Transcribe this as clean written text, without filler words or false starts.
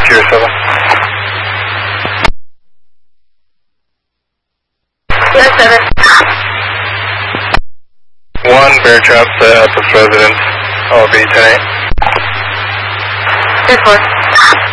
Pier 7. Pier 7. 1 bear traps at this residence. I'll be 10-8. Good 4.